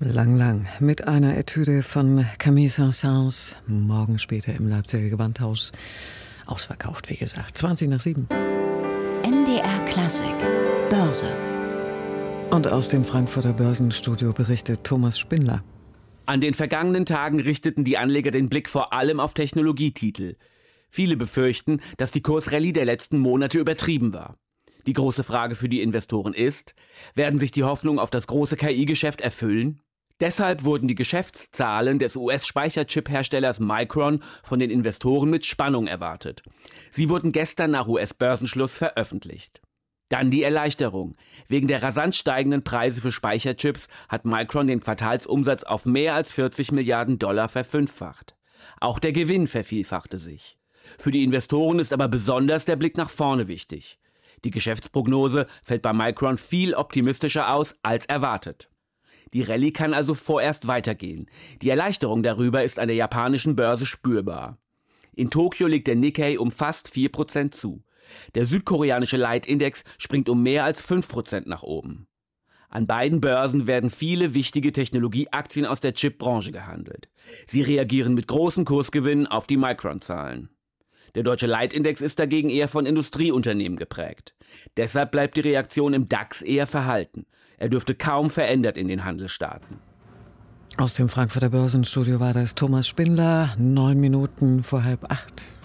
Lang mit einer Etüde von Camille Saint-Saëns. Morgen später im Leipziger Gewandhaus. Ausverkauft, wie gesagt. 7:20. MDR Klassik Börse. Und aus dem Frankfurter Börsenstudio berichtet Thomas Spindler. An den vergangenen Tagen richteten die Anleger den Blick vor allem auf Technologietitel. Viele befürchten, dass die Kursrallye der letzten Monate übertrieben war. Die große Frage für die Investoren ist: Werden sich die Hoffnungen auf das große KI-Geschäft erfüllen? Deshalb wurden die Geschäftszahlen des US-Speicherchip-Herstellers Micron von den Investoren mit Spannung erwartet. Sie wurden gestern nach US-Börsenschluss veröffentlicht. Dann die Erleichterung. Wegen der rasant steigenden Preise für Speicherchips hat Micron den Quartalsumsatz auf mehr als 40 Milliarden Dollar verfünffacht. Auch der Gewinn vervielfachte sich. Für die Investoren ist aber besonders der Blick nach vorne wichtig. Die Geschäftsprognose fällt bei Micron viel optimistischer aus als erwartet. Die Rallye kann also vorerst weitergehen. Die Erleichterung darüber ist an der japanischen Börse spürbar. In Tokio legt der Nikkei um fast 4% zu. Der südkoreanische Leitindex springt um mehr als 5% nach oben. An beiden Börsen werden viele wichtige Technologieaktien aus der Chipbranche gehandelt. Sie reagieren mit großen Kursgewinnen auf die Micron-Zahlen. Der deutsche Leitindex ist dagegen eher von Industrieunternehmen geprägt. Deshalb bleibt die Reaktion im DAX eher verhalten. Er dürfte kaum verändert in den Handel starten. Aus dem Frankfurter Börsenstudio war das Thomas Spindler, 7:09.